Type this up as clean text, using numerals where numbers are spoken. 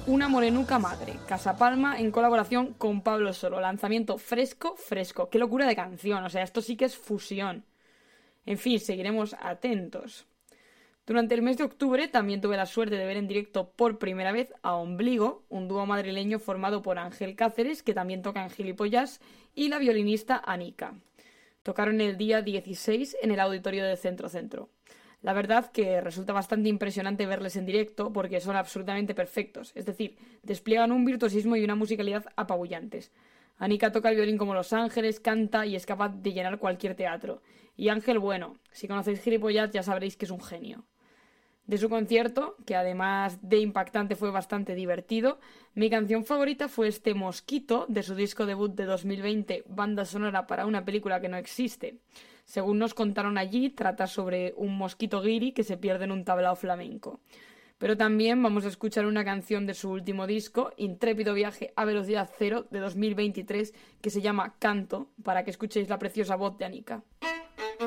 Una morenuca madre, Casa Palma en colaboración con Pablo Solo, lanzamiento fresco, fresco. Qué locura de canción, o sea, esto sí que es fusión. En fin, seguiremos atentos. Durante el mes de octubre también tuve la suerte de ver en directo por primera vez a Ombligo, un dúo madrileño formado por Ángel Cáceres, que también toca en Gilipollas, y la violinista Anika. Tocaron el día 16 en el auditorio de Centro Centro. La verdad que resulta bastante impresionante verles en directo porque son absolutamente perfectos, es decir, despliegan un virtuosismo y una musicalidad apabullantes. Anika toca el violín como Los Ángeles, canta y es capaz de llenar cualquier teatro. Y Ángel, bueno, si conocéis Gilipollas ya sabréis que es un genio. De su concierto, que además de impactante fue bastante divertido, mi canción favorita fue este Mosquito, de su disco debut de 2020, banda sonora para una película que no existe. Según nos contaron allí, trata sobre un mosquito guiri que se pierde en un tablao flamenco. Pero también vamos a escuchar una canción de su último disco, Intrépido viaje a velocidad cero, de 2023, que se llama Canto, para que escuchéis la preciosa voz de Anika.